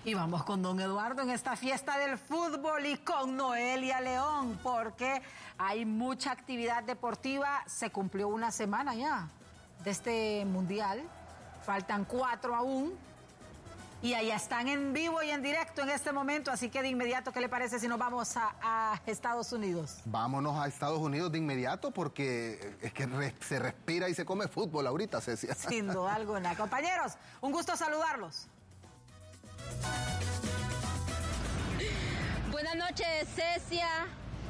Y vamos con don Eduardo en esta fiesta del fútbol y con Noelia León, porque hay mucha actividad deportiva. Se cumplió una semana ya de este mundial, faltan 4 aún, y allá están en vivo y en directo en este momento, así que de inmediato, ¿qué le parece si nos vamos a Estados Unidos? Vámonos a Estados Unidos de inmediato, porque es que se respira y se come fútbol ahorita, Cecia. Sin duda alguna. Compañeros, un gusto saludarlos. Buenas noches, Cecia.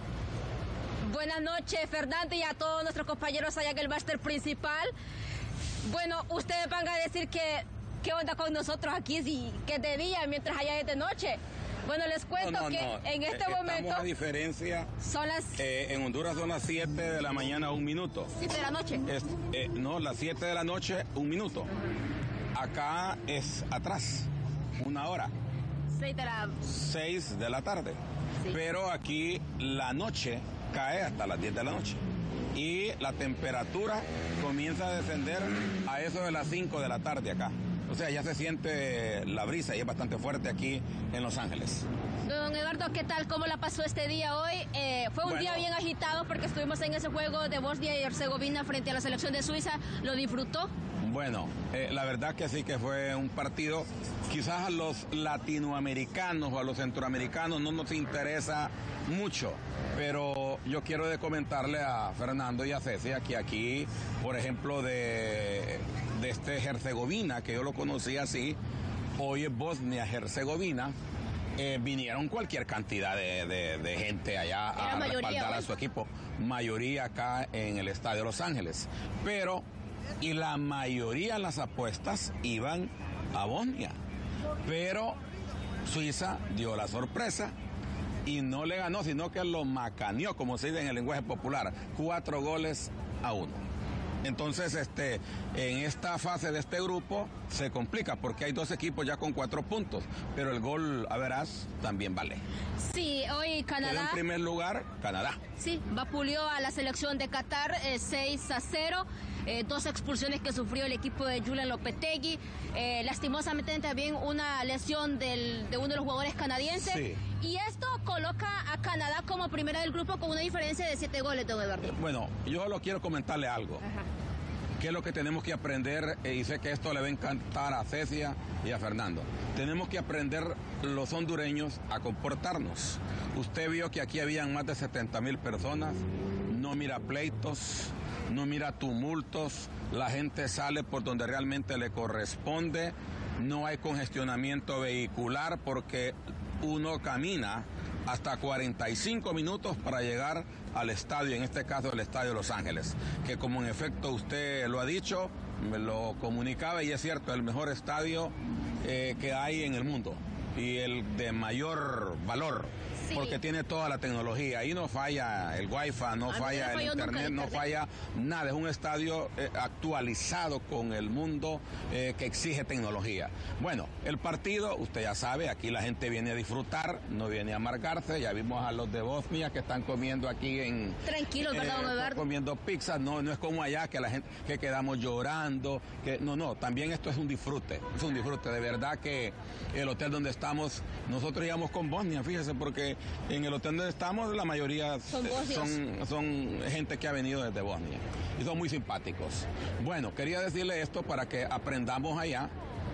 Buenas noches, Fernando, y a todos nuestros compañeros allá en el máster principal. Bueno, ustedes van a decir que qué onda con nosotros aquí, si que es de día mientras allá es de noche. Bueno, les cuento en este momento... a diferencia... Son las... en Honduras son las 7 de la mañana, 1 minuto. 7 de la noche. No, las 7 de la noche, 1 minuto. Acá es atrás, 1 hora. 6 de la tarde. Sí. Pero aquí la noche cae hasta las 10 de la noche. Y la temperatura comienza a descender a eso de las 5 de la tarde acá. O sea, ya se siente la brisa y es bastante fuerte aquí en Los Ángeles. Don Eduardo, ¿qué tal? ¿Cómo la pasó este día hoy? Fue un día bien agitado porque estuvimos en ese juego de Bosnia y Herzegovina frente a la selección de Suiza. ¿Lo disfrutó? Bueno, la verdad que sí, que fue un partido. Quizás a los latinoamericanos o a los centroamericanos no nos interesa mucho, pero yo quiero comentarle a Fernando y a Cecia que aquí, por ejemplo, de Herzegovina, que yo lo conocí así, hoy es Bosnia-Herzegovina, vinieron cualquier cantidad de gente allá a respaldar a su equipo, mayoría acá en el estadio Los Ángeles, y la mayoría de las apuestas iban a Bosnia, pero Suiza dio la sorpresa y no le ganó, sino que lo macaneó, como se dice en el lenguaje popular, 4-1. Entonces, en esta fase de este grupo se complica porque hay 2 equipos ya con 4 puntos, pero el gol a verás también vale. Sí, hoy Canadá... En primer lugar, Canadá. Sí, vapuleó a la selección de Qatar 6-0. 2 expulsiones que sufrió el equipo de Julian Lopetegui. Lastimosamente también una lesión de uno de los jugadores canadienses. Sí. Y esto coloca a Canadá como primera del grupo con una diferencia de 7 goles, don Eduardo. Bueno, yo solo quiero comentarle algo. Ajá. ¿Qué es lo que tenemos que aprender? Y sé que esto le va a encantar a Cecia y a Fernando. Tenemos que aprender los hondureños a comportarnos. Usted vio que aquí habían más de 70,000 personas. No mira pleitos, no mira tumultos. La gente sale por donde realmente le corresponde. No hay congestionamiento vehicular porque uno camina hasta 45 minutos para llegar al estadio, en este caso el estadio Los Ángeles, que como en efecto usted lo ha dicho, me lo comunicaba y es cierto, el mejor estadio que hay en el mundo y el de mayor valor. Sí. Porque tiene toda la tecnología, ahí no falla el wifi, no falla el internet, no falla nada, es un estadio actualizado con el mundo que exige tecnología. Bueno, el partido, usted ya sabe, aquí la gente viene a disfrutar, no viene a amargarse, ya vimos a los de Bosnia que están comiendo aquí tranquilos, ¿verdad, don Eduardo? Comiendo pizza, no es como allá que la gente, que quedamos llorando, no, también esto es un disfrute, de verdad que el hotel donde estamos, nosotros íbamos con Bosnia, fíjese, porque en el hotel donde estamos la mayoría son gente que ha venido desde Bosnia y son muy simpáticos. Bueno, quería decirle esto para que aprendamos allá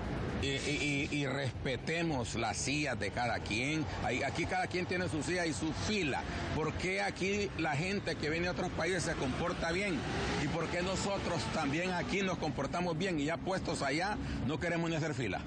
y respetemos las sillas de cada quien. Aquí cada quien tiene su silla y su fila. ¿Por qué aquí la gente que viene de otros países se comporta bien? ¿Y por qué nosotros también aquí nos comportamos bien y ya puestos allá no queremos ni hacer fila?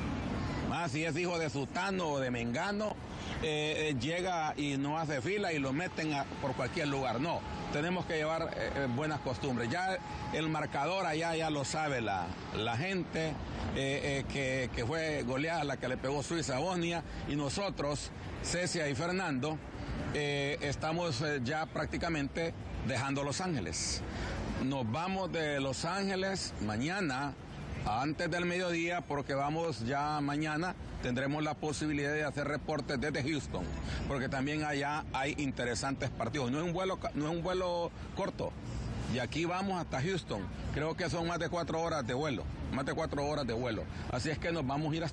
Si es hijo de Sutano o de Mengano, llega y no hace fila y lo meten por cualquier lugar. No, tenemos que llevar buenas costumbres. Ya el marcador allá ya lo sabe la gente, que fue goleada la que le pegó Suiza a Bosnia, y nosotros, Cecia y Fernando, estamos ya prácticamente dejando Los Ángeles. Nos vamos de Los Ángeles mañana, antes del mediodía, porque vamos ya mañana, tendremos la posibilidad de hacer reportes desde Houston, porque también allá hay interesantes partidos. No es un vuelo corto, y aquí vamos hasta Houston. Creo que son más de 4 horas de vuelo, Así es que nos vamos a ir hasta